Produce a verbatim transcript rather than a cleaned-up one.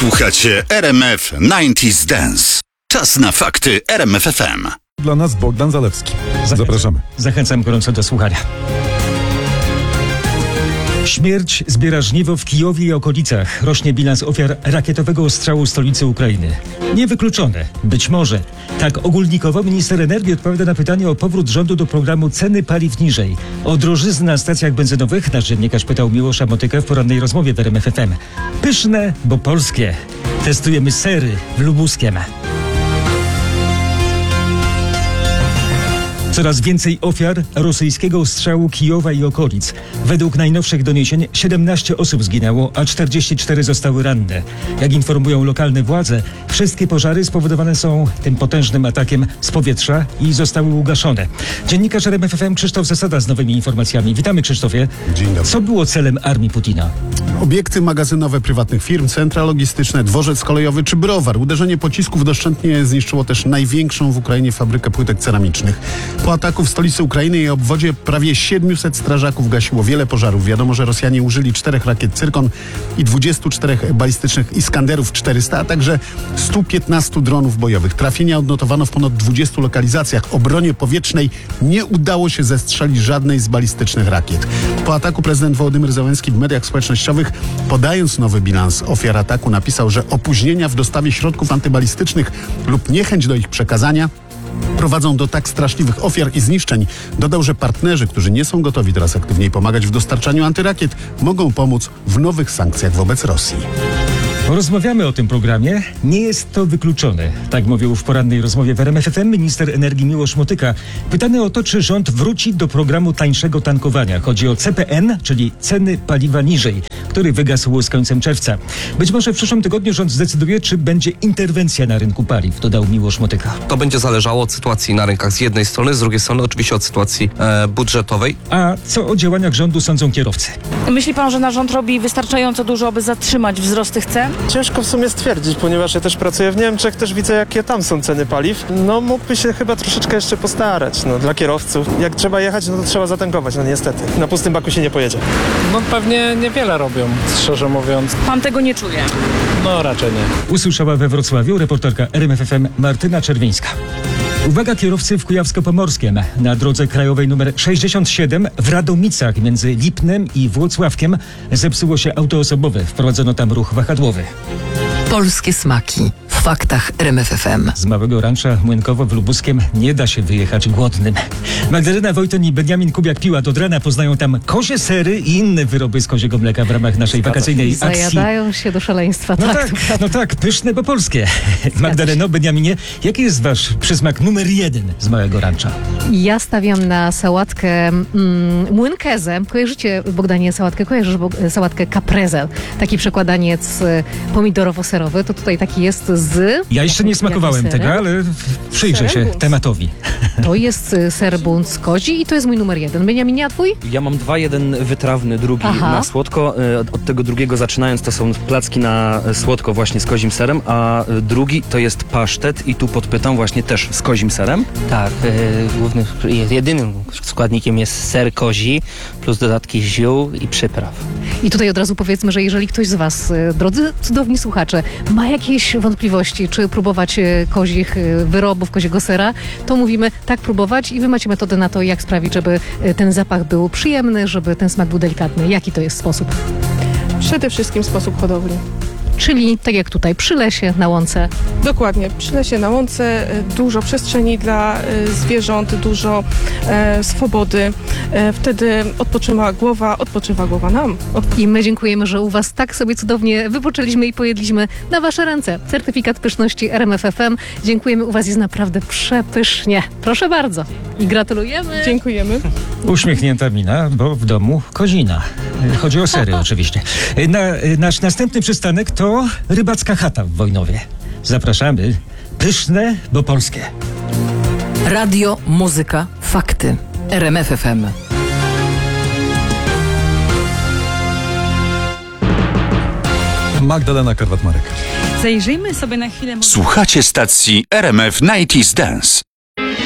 Słuchacie R M F dziewięćdziesiąt Dance. Czas na fakty R M F F M. Dla nas Bogdan Zalewski. Zachęcam, Zapraszamy. Zachęcam gorąco do słuchania. Śmierć zbiera żniwo w Kijowie i okolicach. Rośnie bilans ofiar rakietowego ostrzału stolicy Ukrainy. Niewykluczone. Być może. Tak ogólnikowo minister energii odpowiada na pytanie o powrót rządu do programu ceny paliw niżej. O drożyznę na stacjach benzynowych nasz dziennikarz pytał Miłosza Motykę w porannej rozmowie w R M F F M. Pyszne, bo polskie. Testujemy sery w Lubuskiem. Coraz więcej ofiar rosyjskiego ostrzału Kijowa i okolic. Według najnowszych doniesień siedemnaście osób zginęło, a czterdzieści cztery zostały ranne. Jak informują lokalne władze, wszystkie pożary spowodowane są tym potężnym atakiem z powietrza i zostały ugaszone. Dziennikarz R M F F M Krzysztof Zasada z nowymi informacjami. Witamy, Krzysztofie. Dzień dobry. Co było celem armii Putina? Obiekty magazynowe prywatnych firm, centra logistyczne, dworzec kolejowy czy browar. Uderzenie pocisków doszczętnie zniszczyło też największą w Ukrainie fabrykę płytek ceramicznych. Po ataku w stolicy Ukrainy i obwodzie prawie siedmiuset strażaków gasiło wiele pożarów. Wiadomo, że Rosjanie użyli czterech rakiet Cyrkon i dwudziestu czterech balistycznych Iskanderów czterysta, a także stu piętnastu dronów bojowych. Trafienia odnotowano w ponad dwudziestu lokalizacjach. Obronie powietrznej nie udało się zestrzelić żadnej z balistycznych rakiet. Po ataku prezydent Wołodymyr Zełenski w mediach społecznościowych, podając nowy bilans ofiar ataku, napisał, że opóźnienia w dostawie środków antybalistycznych lub niechęć do ich przekazania prowadzą do tak straszliwych ofiar i zniszczeń. Dodał, że partnerzy, którzy nie są gotowi teraz aktywniej pomagać w dostarczaniu antyrakiet, mogą pomóc w nowych sankcjach wobec Rosji. Rozmawiamy o tym programie. Nie jest to wykluczone. Tak mówił w porannej rozmowie w R M F F M minister energii Miłosz Motyka. Pytany o to, czy rząd wróci do programu tańszego tankowania. Chodzi o C P N, czyli ceny paliwa niżej, który wygasł z końcem czerwca. Być może w przyszłym tygodniu rząd zdecyduje, czy będzie interwencja na rynku paliw, dodał Miłosz Motyka. To będzie zależało od sytuacji na rynkach z jednej strony, z drugiej strony oczywiście od sytuacji e, budżetowej. A co o działaniach rządu sądzą kierowcy? Myśli pan, że nasz rząd robi wystarczająco dużo, aby zatrzymać wzrost tych cen? Ciężko w sumie stwierdzić, ponieważ ja też pracuję w Niemczech, też widzę, jakie tam są ceny paliw. No mógłby się chyba troszeczkę jeszcze postarać, no dla kierowców. Jak trzeba jechać, no to trzeba zatankować, no niestety. Na pustym baku się nie pojedzie. No pewnie niewiele robią, szczerze mówiąc. Pan tego nie czuje? No raczej nie. Usłyszała we Wrocławiu reporterka R M F F M Martyna Czerwińska. Uwaga kierowcy w Kujawsko-Pomorskiem. Na drodze krajowej nr sześćdziesiąt siedem w Radomicach między Lipnem i Włocławkiem zepsuło się auto osobowe. Wprowadzono tam ruch wahadłowy. Polskie smaki w faktach R M F F M. Z małego rancza Młynkowo w Lubuskiem nie da się wyjechać głodnym. Magdalena Wojton i Benjamin Kubiak-Piłat od rana poznają tam kozie sery i inne wyroby z koziego mleka w ramach naszej wakacyjnej akcji. Zajadają się do szaleństwa. No tak, tak, no tak, pyszne, bo polskie. Magdaleno, Benjaminie, jaki jest wasz przysmak numer jeden z małego rancza? Ja stawiam na sałatkę mm, młynkezę. Kojarzycie, Bogdanie, sałatkę? Kojarzysz bo, sałatkę caprese? Taki przekładaniec pomidorowo-serowy. To tutaj taki jest z... Ja jeszcze nie smakowałem tego, ale przyjrzę się tematowi. To jest ser bunt z kozi i to jest mój numer jeden. Benjaminie, a twój? Ja mam dwa, jeden wytrawny, drugi Aha. na słodko. Od, od tego drugiego zaczynając to są placki na słodko właśnie z kozim serem, a drugi to jest pasztet i tu podpytam właśnie też z kozim serem. Tak, yy, głównym, jedynym składnikiem jest ser kozi plus dodatki ziół i przypraw. I tutaj od razu powiedzmy, że jeżeli ktoś z was, drodzy cudowni słuchacze, ma jakieś wątpliwości, czy próbować kozich wyrobów, koziego sera, to mówimy tak próbować i wy macie metodę na to, jak sprawić, żeby ten zapach był przyjemny, żeby ten smak był delikatny. Jaki to jest sposób? Przede wszystkim sposób hodowli. Czyli tak jak tutaj, przy lesie, na łące. Dokładnie, przy lesie, na łące, dużo przestrzeni dla zwierząt, dużo e, swobody. E, wtedy odpoczywa głowa, odpoczywa głowa nam. Od... I my dziękujemy, że u was tak sobie cudownie wypoczęliśmy i pojedliśmy na wasze ręce. Certyfikat pyszności R M F F M. Dziękujemy, u was jest naprawdę przepysznie. Proszę bardzo. I gratulujemy. Dziękujemy. Uśmiechnięta mina, bo w domu kozina. Chodzi o sery oczywiście. Na, nasz następny przystanek to rybacka chata w Wojnowie. Zapraszamy. Pyszne, bo polskie. Radio, muzyka, fakty. R M F F M. Magdalena Karwat-Marek. Zajrzyjmy sobie na chwilę... Słuchacie stacji R M F dziewięćdziesiąt Dance.